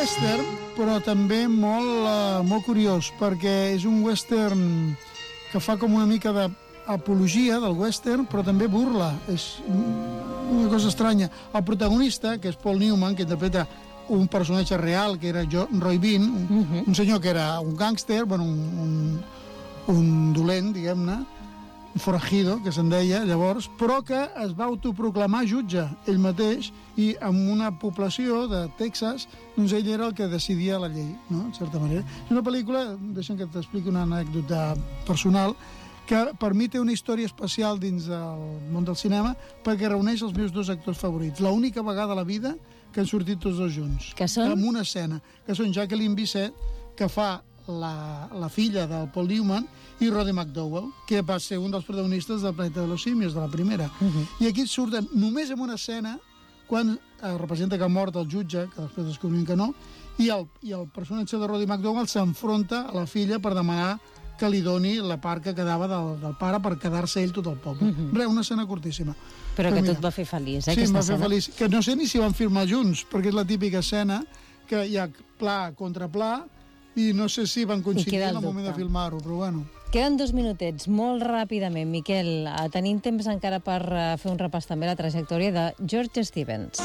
western, però també molt curiós, perquè és un western que fa com una mica d'apologia del western, però també burla. És una cosa estranya. El protagonista, que és Paul Newman, que interpreta un personatge real, que era Roy Bean, un senyor que era un gàngster, bueno, un dolent, diguem-ne, un forajido, que se'n deia llavors, però que es va autoproclamar jutge ell mateix, i en una població de Texas, doncs ell era el que decidia la llei, no?, en certa manera. És una pel·lícula, deixa'm que t'expliqui una anècdota personal, que per mi té una història especial dins del món del cinema, perquè reuneix els meus dos actors favorits. L'única vegada a la vida que han sortit tots dos junts. Que són? En una escena. Que són Jacqueline Bisset, que fa la filla del Paul Newman, i Roddy McDowall, que va ser un dels protagonistes del Planeta de los Simios, de la primera. I aquí surten només en una escena, quan representa que ha mort el jutge, que després descobrim que no, i el personatge de Roddy McDowall s'enfronta a la filla per demanar que li doni la part que quedava del pare per quedar-se ell tot el poble. Res, una escena curtíssima. Però que tu et va fer feliç, sí, em va fer feliç. Que no sé ni si van filmar junts, perquè és la típica escena que hi ha pla contra pla, i no sé si van coincidir en el moment de filmar-ho, però bueno. Queden 2 minutets, molt ràpidament, Miquel. Tenim temps encara per fer un repàs també a la trajectòria de George Stevens.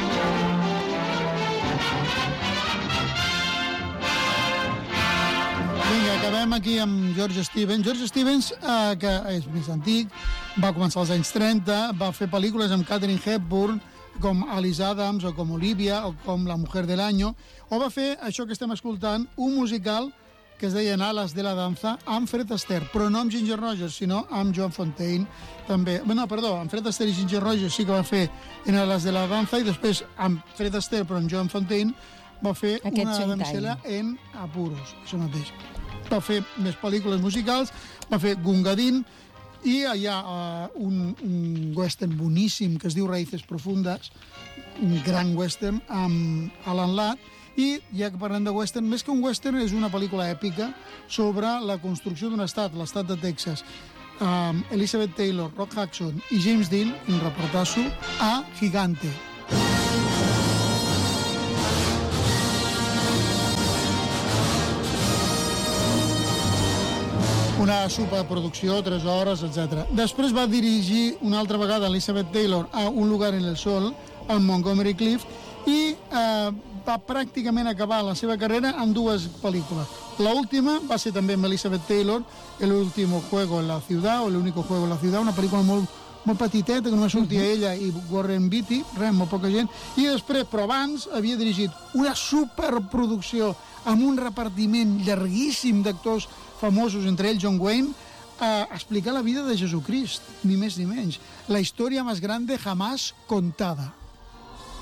Vinga, acabem aquí amb George Stevens. George Stevens, que és més antic, va començar als anys 30, va fer pel·lícules amb Katharine Hepburn, com Alice Adams, o com Olivia, o com La mujer del año, o va fer això que estem escoltant, un musical que es deia Alas de la danza, amb Fred Astaire, però no amb Ginger Rogers, sinó amb Joan Fontaine, també. No, perdó, amb Fred Astaire i Ginger Rogers sí que va fer en Alas de la danza, i després amb Fred Astaire, però amb Joan Fontaine, va fer Una damisela en apuros, això mateix. Va fer més pel·lícules musicals, va fer Gungadin, i hi ha un western boníssim que es diu Raíces Profundas, un gran western amb Alan Ladd, i ja que parlem de western, més que un western és una pel·lícula èpica sobre la construcció d'un estat, l'estat de Texas. Elizabeth Taylor, Rock Hudson i James Dean, un reportasso a Gigante. Una superproducció, 3 hores, etc. Després va dirigir una altra vegada Elizabeth Taylor a Un lugar en el sol, al Montgomery Clift, i va pràcticament acabar la seva carrera amb 2 pel·lícules. L'última va ser també amb Elizabeth Taylor, El último juego en la ciudad, o El único juego en la ciudad, una pel·lícula molt petiteta, que només sortia ella i Warren Beatty, res, molt poca gent, i després, però abans, havia dirigit una superproducció amb un repartiment llarguíssim d'actors famosos, entre ells John Wayne, a explicar la vida de Jesucrist, ni més ni menys. La història més grande jamás contada.